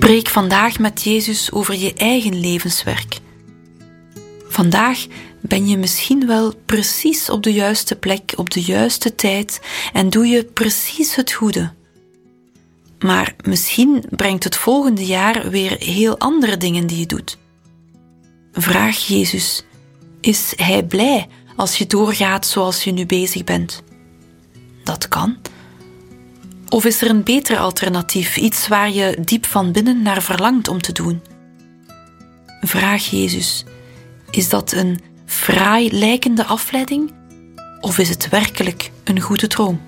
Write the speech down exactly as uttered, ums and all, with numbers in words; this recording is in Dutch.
Spreek vandaag met Jezus over je eigen levenswerk. Vandaag ben je misschien wel precies op de juiste plek, op de juiste tijd en doe je precies het goede. Maar misschien brengt het volgende jaar weer heel andere dingen die je doet. Vraag Jezus, is Hij blij als je doorgaat zoals je nu bezig bent? Dat kan. Of is er een beter alternatief, iets waar je diep van binnen naar verlangt om te doen? Vraag Jezus, is dat een fraai lijkende afleiding of is het werkelijk een goede droom?